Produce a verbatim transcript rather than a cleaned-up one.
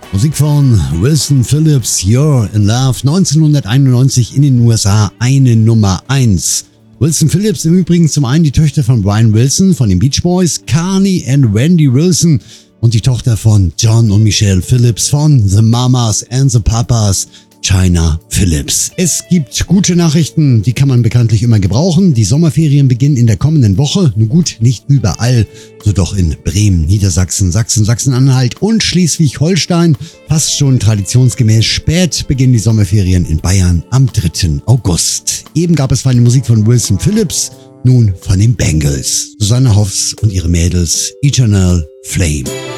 Musik von Wilson Phillips, You're in Love, neunzehnhunderteinundneunzig in den U S A eine Nummer eins. Wilson Phillips im Übrigen zum einen die Töchter von Brian Wilson von den Beach Boys, Carney and Wendy Wilson und die Tochter von John und Michelle Phillips von The Mamas and the Papas, Chynna Phillips. Es gibt gute Nachrichten, die kann man bekanntlich immer gebrauchen. Die Sommerferien beginnen in der kommenden Woche. Nun gut, nicht überall, so doch in Bremen, Niedersachsen, Sachsen, Sachsen-Anhalt und Schleswig-Holstein. Fast schon traditionsgemäß spät beginnen die Sommerferien in Bayern am dritten August. Eben gab es feine Musik von Wilson Phillips, nun von den Bangles. Susanne Hoffs und ihre Mädels, Eternal Flame.